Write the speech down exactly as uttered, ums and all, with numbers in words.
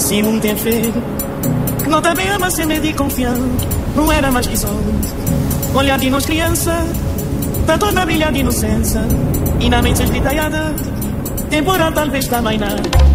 Se não tem feio, não tá bem a ser de confiança. Não era mais que só olhar de nós criança, tá toda brilhar de inocência. E na mente esgritaiada, temporal talvez também não.